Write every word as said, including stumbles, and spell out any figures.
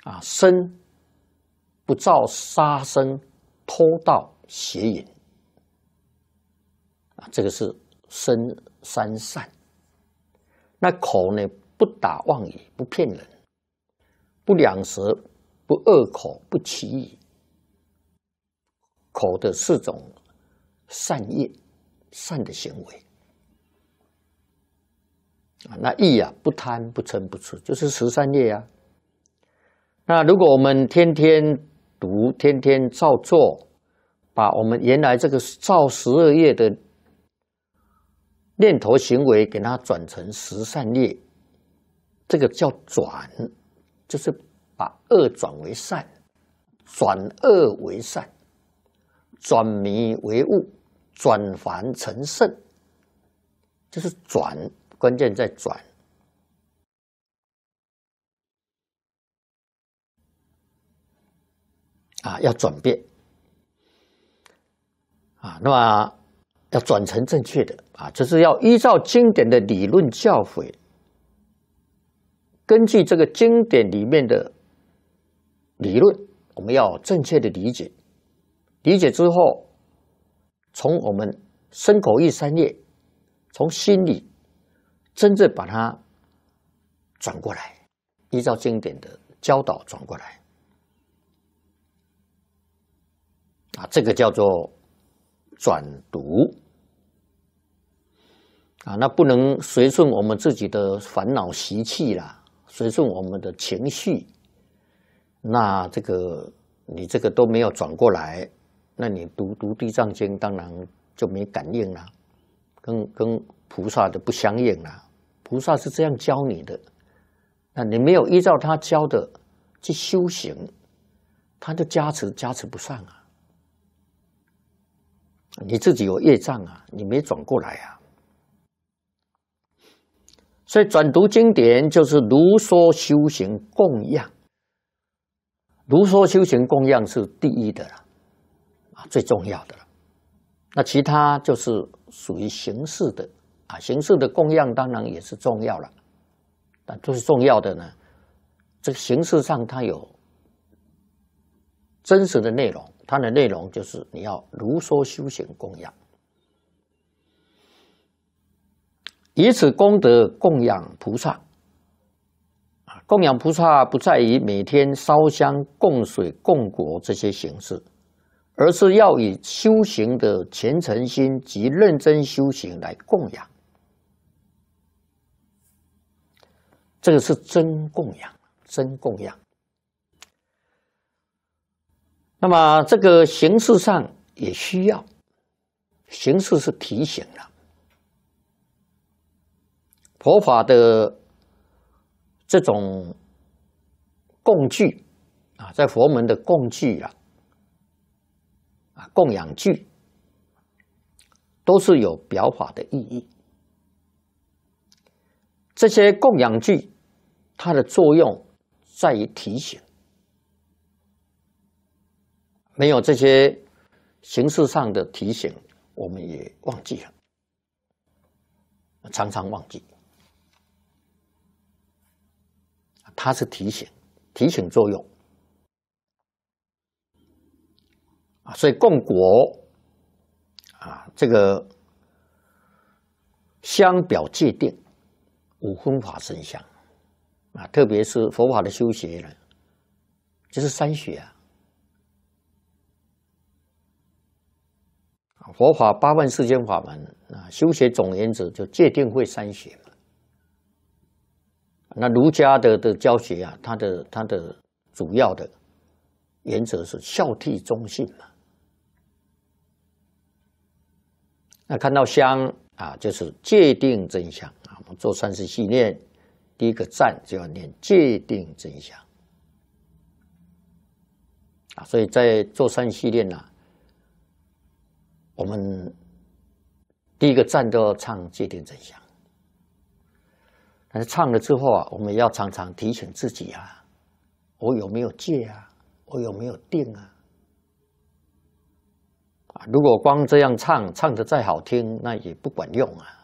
啊，身不造杀生、偷盗、邪淫啊，这个是身三善。那口呢，不打妄语，不骗人，不两舌，不恶口，不绮语。口的四种善业，善的行为啊。那意啊，不贪，不嗔，不痴，就是十善业啊。那如果我们天天读，天天照做，把我们原来这个造十二业的念头行为给它转成十善业，这个叫转，就是把恶转为善，转恶为善，转迷为悟，转凡成圣，就是转，关键在转。啊，要转变啊，那么要转成正确的啊，就是要依照经典的理论教诲，根据这个经典里面的理论，我们要正确的理解。理解之后，从我们身口意三业，从心里真正把它转过来，依照经典的教导转过来。啊，这个叫做转读啊，那不能随顺我们自己的烦恼习气啦，随顺我们的情绪，那这个你这个都没有转过来，那你读读地藏经当然就没感应啦，跟跟菩萨的不相应啦。菩萨是这样教你的，那你没有依照他教的去修行，他的加持加持不上啊。你自己有业障啊，你没转过来啊。所以转读经典就是如说修行供养，如说修行供养是第一的了，啊，最重要的了。那其他就是属于形式的啊，形式的供养当然也是重要了，但最重要的呢，这个形式上它有真实的内容。它的内容就是你要如说修行供养，以此功德供养菩萨。供养菩萨不在于每天烧香供水供果这些形式，而是要以修行的虔诚心及认真修行来供养，这个是真供养，真供养。那么这个形式上也需要，形式是提醒了。佛法的这种供具啊，在佛门的供具啊，啊供养具，都是有表法的意义。这些供养具，它的作用在于提醒。没有这些形式上的提醒，我们也忘记了，常常忘记。它是提醒，提醒作用啊，所以供果啊，这个香表界定五分法身香啊，特别是佛法的修学呢，就是三学啊。佛法八万四千法门啊，修学总原则就戒定慧三学嘛。那儒家的的教学啊，它的它的主要的原则是孝悌忠信嘛。那看到香啊，就是戒定真香啊。我们做三十系念，第一个赞就要念戒定真香啊。所以在做三十系念呢、啊。我们第一个站都要唱戒定真香，但是唱了之后啊，我们要常常提醒自己啊，我有没有戒啊？我有没有定啊？啊，如果光这样唱，唱得再好听，那也不管用啊。